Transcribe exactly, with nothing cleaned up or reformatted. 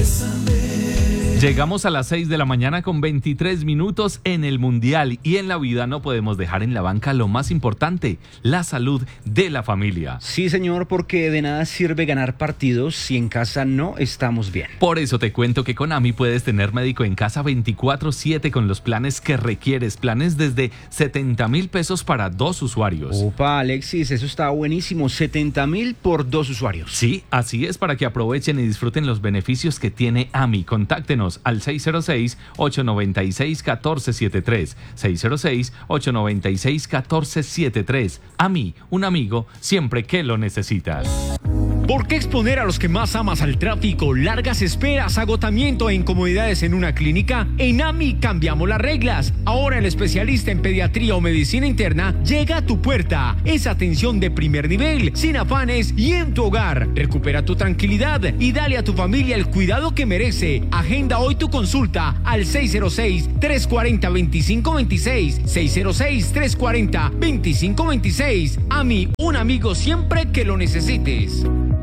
Llegamos a las seis de la mañana con veintitrés minutos en el Mundial y en la vida no podemos dejar en la banca lo más importante, la salud de la familia. Sí, señor, porque de nada sirve ganar partidos si en casa no estamos bien. Por eso te cuento que con A M I puedes tener médico en casa veinticuatro siete con los planes que requieres, planes desde setenta mil pesos para dos usuarios. Opa, Alexis, eso está buenísimo, setenta mil por dos usuarios. Sí, así es, para que aprovechen y disfruten los beneficios que tiene A M I. Contáctenos al seis cero seis, ocho nueve seis, uno cuatro siete tres, seis cero seis, ocho nueve seis, uno cuatro siete tres. A M I, un amigo siempre que lo necesitas. ¿Por qué exponer a los que más amas al tráfico, largas esperas, agotamiento e incomodidades en una clínica? En A M I cambiamos las reglas. Ahora el especialista en pediatría o medicina interna llega a tu puerta. Es atención de primer nivel, sin afanes y en tu hogar. Recupera tu tranquilidad y dale a tu familia el cuidado que merece. Agenda hoy tu consulta al seis cero seis, tres cuatro cero, dos cinco dos seis, seis cero seis, tres cuatro cero, dos cinco dos seis. A M I, un amigo siempre que lo necesites.